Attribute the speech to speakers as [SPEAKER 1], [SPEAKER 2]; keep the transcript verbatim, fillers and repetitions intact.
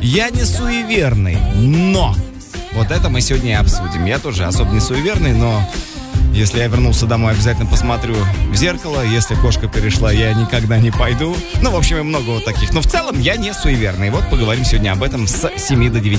[SPEAKER 1] Я не суеверный, но вот это мы сегодня и обсудим. Я тоже особо не суеверный, но если я вернулся домой, обязательно посмотрю в зеркало. Если кошка перешла, я никогда не пойду. Ну, в общем, и много вот таких. Но в целом я не суеверный. Вот поговорим сегодня об этом с семи до девяти.